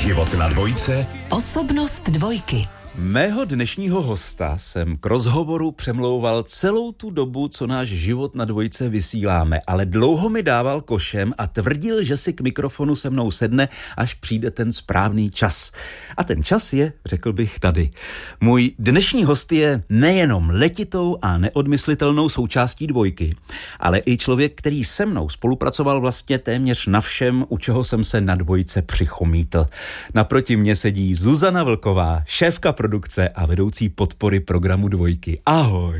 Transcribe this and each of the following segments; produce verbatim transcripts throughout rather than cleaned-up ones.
Život na dvojce. Osobnost dvojky. Mého dnešního hosta jsem k rozhovoru přemlouval celou tu dobu, co náš život na dvojce vysíláme, ale dlouho mi dával košem a tvrdil, že si k mikrofonu se mnou sedne, až přijde ten správný čas. A ten čas je, řekl bych, tady. Můj dnešní host je nejenom letitou a neodmyslitelnou součástí dvojky, ale i člověk, který se mnou spolupracoval vlastně téměř na všem, u čeho jsem se na dvojce přichomítl. Naproti mně sedí Zuzana Vlková, šéfka produkce a vedoucí podpory programu Dvojky. Ahoj.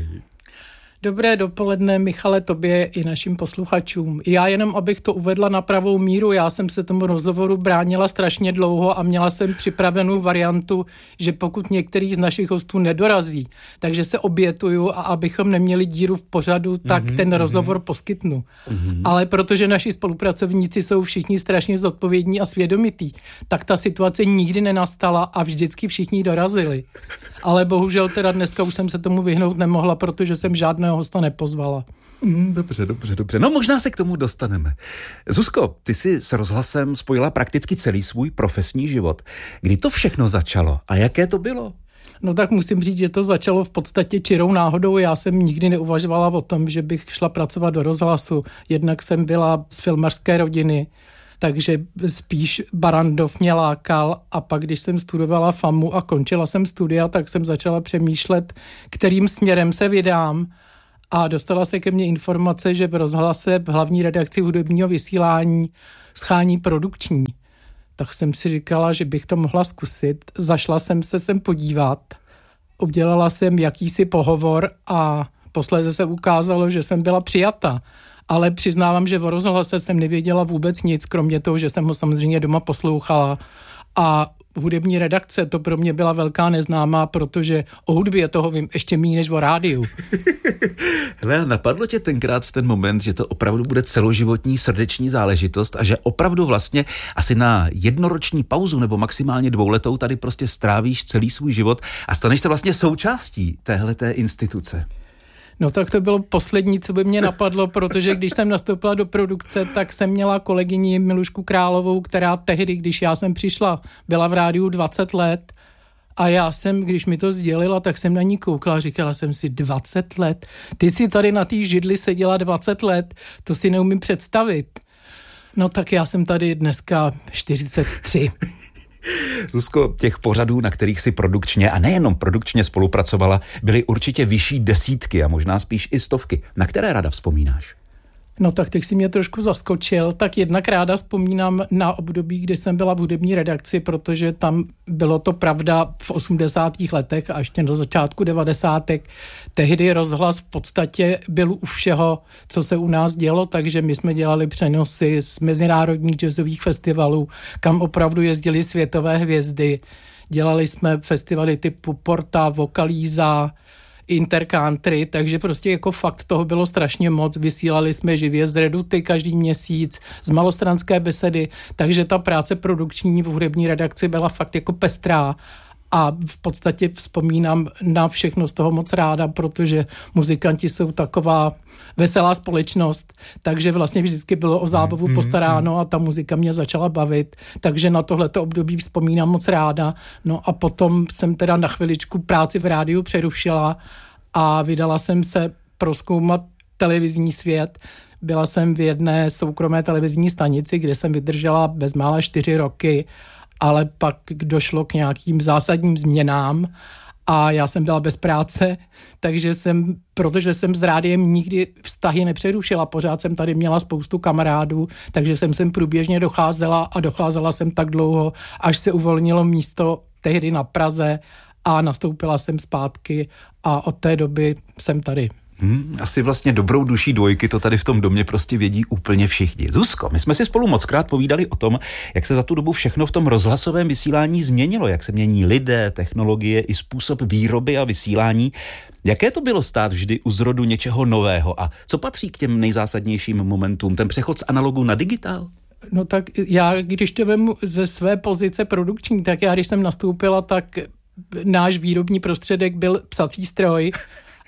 Dobré dopoledne, Michale, tobě i našim posluchačům. Já jenom, abych to uvedla na pravou míru, já jsem se tomu rozhovoru bránila strašně dlouho a měla jsem připravenou variantu, že pokud některý z našich hostů nedorazí, takže se obětuju a abychom neměli díru v pořadu, tak mm-hmm, ten rozhovor mm-hmm. poskytnu. Mm-hmm. Ale protože naši spolupracovníci jsou všichni strašně zodpovědní a svědomití, tak ta situace nikdy nenastala a vždycky všichni dorazili. Ale bohužel teda dneska už jsem se tomu vyhnout nemohla, protože jsem žádného hosta nepozvala. Mm, dobře, dobře, dobře. No možná se k tomu dostaneme. Zuzko, ty jsi s rozhlasem spojila prakticky celý svůj profesní život. Kdy to všechno začalo a jaké to bylo? No tak musím říct, že to začalo v podstatě čirou náhodou. Já jsem nikdy neuvažovala o tom, že bych šla pracovat do rozhlasu. Jednak jsem byla z filmařské rodiny, takže spíš Barrandov mě lákal a pak, když jsem studovala FAMu a končila jsem studia, tak jsem začala přemýšlet, kterým směrem se vydám a dostala se ke mně informace, že v rozhlase v hlavní redakci hudebního vysílání schání produkční. Tak jsem si říkala, že bych to mohla zkusit. Zašla jsem se sem podívat, udělala jsem jakýsi pohovor a posléze se ukázalo, že jsem byla přijata. Ale přiznávám, že o rozhlase jsem nevěděla vůbec nic, kromě toho, že jsem ho samozřejmě doma poslouchala. A hudební redakce, to pro mě byla velká neznámá, protože o hudbě toho vím ještě méně než o rádiu. Hele, napadlo tě tenkrát v ten moment, že to opravdu bude celoživotní srdeční záležitost a že opravdu vlastně asi na jednoroční pauzu nebo maximálně dvouletou tady prostě strávíš celý svůj život a staneš se vlastně součástí téhleté instituce? No tak to bylo poslední, co by mě napadlo, protože když jsem nastoupila do produkce, tak jsem měla kolegyni Milušku Královou, která tehdy, když já jsem přišla, byla v rádiu dvacet let a já jsem, když mi to sdělila, tak jsem na ní koukala a říkala jsem si dvacet let. Ty si tady na té židli seděla dvacet let, to si neumím představit. No tak já jsem tady dneska čtyřicet tři. Zuzko, těch pořadů, na kterých si produkčně a nejenom produkčně spolupracovala, byly určitě vyšší desítky a možná spíš i stovky. Na které ráda vzpomínáš? No tak teď si mě trošku zaskočil, tak jednak ráda vzpomínám na období, kdy jsem byla v hudební redakci, protože tam bylo to pravda v osmdesátých letech a ještě do začátku devadesátek. Tehdy rozhlas v podstatě byl u všeho, co se u nás dělo, takže my jsme dělali přenosy z mezinárodních jazzových festivalů, kam opravdu jezdili světové hvězdy. Dělali jsme festivaly typu Porta, Vocaliza, Intercountry, takže prostě jako fakt toho bylo strašně moc. Vysílali jsme živě z Reduty každý měsíc, z Malostranské besedy, takže ta práce produkční v hudební redakci byla fakt jako pestrá. A v podstatě vzpomínám na všechno z toho moc ráda, protože muzikanti jsou taková veselá společnost, takže vlastně vždycky bylo o zábavu postaráno a ta muzika mě začala bavit, takže na tohleto období vzpomínám moc ráda. No a potom jsem teda na chviličku práci v rádiu přerušila a vydala jsem se prozkoumat televizní svět. Byla jsem v jedné soukromé televizní stanici, kde jsem vydržela bezmála čtyři roky, ale pak došlo k nějakým zásadním změnám a já jsem byla bez práce, takže jsem, protože jsem s rádiem nikdy vztahy nepřerušila, pořád jsem tady měla spoustu kamarádů, takže jsem sem průběžně docházela a docházela jsem tak dlouho, až se uvolnilo místo tehdy na Praze a nastoupila jsem zpátky a od té doby jsem tady. Hmm, asi vlastně dobrou duší dvojky to tady v tom domě prostě vědí úplně všichni. Zuzko, my jsme si spolu mockrát povídali o tom, jak se za tu dobu všechno v tom rozhlasovém vysílání změnilo, jak se mění lidé, technologie i způsob výroby a vysílání. Jaké to bylo stát vždy u zrodu něčeho nového a co patří k těm nejzásadnějším momentům, ten přechod z analogu na digitál? No tak já, když to vemu ze své pozice produkční, tak já, když jsem nastoupila, tak náš výrobní prostředek byl psací stroj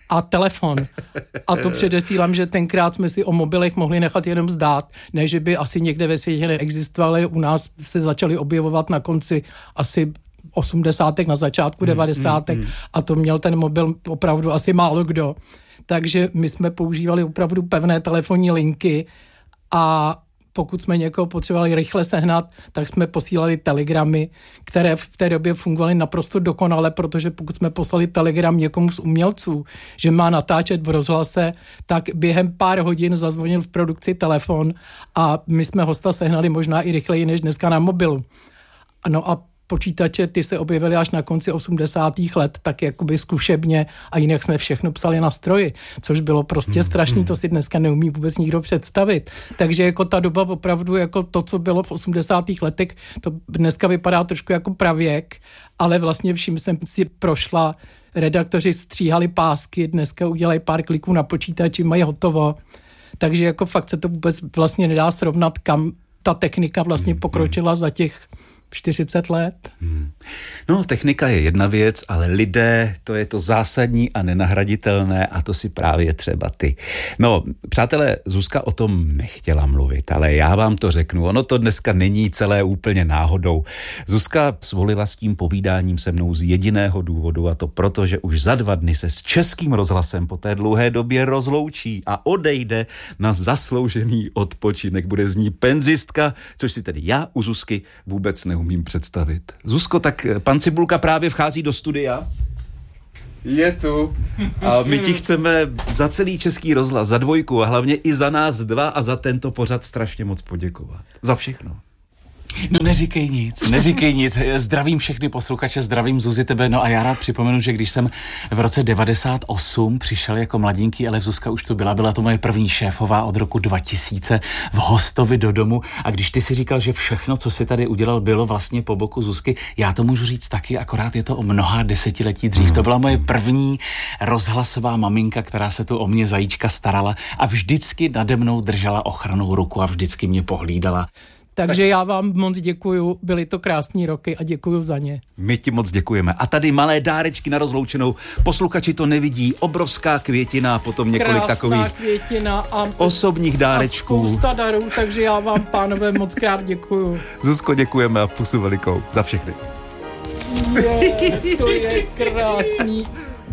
a telefon. A to předesílám, že tenkrát jsme si o mobilech mohli nechat jenom zdát. Ne, že by asi někde ve světě neexistovaly, u nás se začaly objevovat na konci asi osmdesátek, na začátku devadesátek mm, mm, mm. a to měl ten mobil opravdu asi málo kdo. Takže my jsme používali opravdu pevné telefonní linky a pokud jsme někoho potřebovali rychle sehnat, tak jsme posílali telegramy, které v té době fungovaly naprosto dokonale, protože pokud jsme poslali telegram někomu z umělců, že má natáčet v rozhlase, tak během pár hodin zazvonil v produkci telefon a my jsme hosta sehnali možná i rychleji než dneska na mobilu. No a počítače, ty se objevily až na konci osmdesátých let, tak jakoby zkušebně a jinak jsme všechno psali na stroji, což bylo prostě strašný, to si dneska neumí vůbec nikdo představit. Takže jako ta doba opravdu, jako to, co bylo v osmdesátých letech, to dneska vypadá trošku jako pravěk, ale vlastně všim jsem si prošla, redaktoři stříhali pásky, dneska udělají pár kliků na počítači, mají hotovo. Takže jako fakt se to vůbec vlastně nedá srovnat, kam ta technika vlastně pokročila za těch čtyřicet let. Hmm. No, technika je jedna věc, ale lidé, to je to zásadní a nenahraditelné a to si právě třeba ty. No, přátelé, Zuzka o tom nechtěla mluvit, ale já vám to řeknu. Ono to dneska není celé úplně náhodou. Zuzka svolila s tím povídáním se mnou z jediného důvodu a to proto, že už za dva dny se s Českým rozhlasem po té dlouhé době rozloučí a odejde na zasloužený odpočinek. Bude z ní penzistka, což si tedy já u Zuzky vůbec neumím umím představit. Zuzko, tak pan Cibulka právě vchází do studia. Je tu. A my ti chceme za celý Český rozhlas, za Dvojku a hlavně i za nás dva a za tento pořad strašně moc poděkovat. Za všechno. No neříkej nic, neříkej nic. Zdravím všechny posluchače, zdravím Zuzi tebe. No a já rád připomenu, že když jsem v roce devadesát osm přišel jako mladínký, ale Zuzka už tu byla, byla to moje první šéfová od roku dva tisíce v Hostovi do domu. A když ty si říkal, že všechno, co si tady udělal, bylo vlastně po boku Zuzky, já to můžu říct taky, akorát je to o mnoha desetiletí dřív. To byla moje první rozhlasová maminka, která se tu o mě zajíčka starala a vždycky nade mnou držela ochrannou ruku a vždycky mě pohlídala. Takže já vám moc děkuju, byly to krásný roky a děkuju za ně. My ti moc děkujeme. A tady malé dárečky na rozloučenou. Posluchači to nevidí. Obrovská květina a potom několik Krásná takových květina a osobních dárečků. A spousta darů, takže já vám, pánové, moc krát děkuju. Zuzko, děkujeme a pusu velikou za všechny. Je, to je krásný.